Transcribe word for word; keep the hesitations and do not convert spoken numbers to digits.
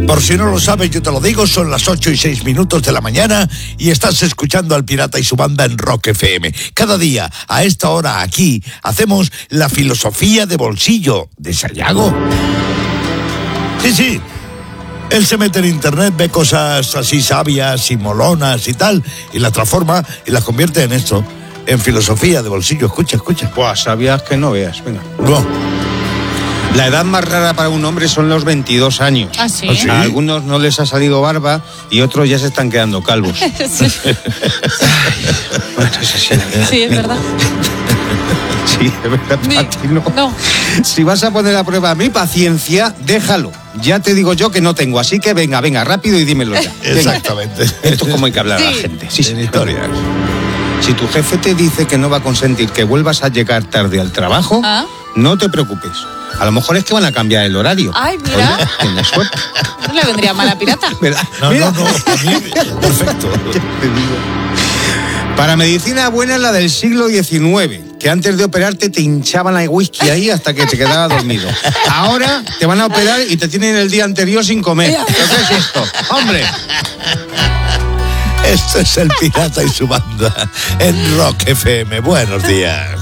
Por si no lo sabes, yo te lo digo, son las ocho y seis minutos de la mañana y estás escuchando al Pirata y su banda en Rock F M. Cada día, a esta hora aquí, hacemos la filosofía de bolsillo de Sayago. Sí, sí. Él se mete en internet, ve cosas así sabias y molonas y tal, y las transforma y las convierte en esto, en filosofía de bolsillo. Escucha, escucha. Buah, sabías que no veas, venga. No. La edad más rara para un hombre son los veintidós años. ¿Ah, sí? ¿Ah, sí? A algunos no les ha salido barba y otros ya se están quedando calvos. Sí. Bueno, es así la vida. Sí, es verdad. Sí, es verdad, Mi- para ti no. no. Si vas a poner a prueba mi paciencia, déjalo. Ya te digo yo que no tengo, así que venga, venga, rápido y dímelo ya. Venga. Exactamente. Esto es como hay que hablar a la Sí. gente. Sí, En sí. historias. Si tu jefe te dice que no va a consentir que vuelvas a llegar tarde al trabajo, ¿Ah? no te preocupes. A lo mejor es que van a cambiar el horario. Ay, mira. Oye, tienes suerte. No le vendría mal a pirata. ¿Verdad? No, Mira. no, no, a mí, perfecto. Te digo. Para medicina buena es la del siglo diecinueve, que antes de operarte te hinchaban el whisky ahí hasta que te quedabas dormido. Ahora te van a operar y te tienen el día anterior sin comer. ¿Pero qué es esto? ¡Hombre! Esto es el Pirata y su banda en Rock F M. Buenos días.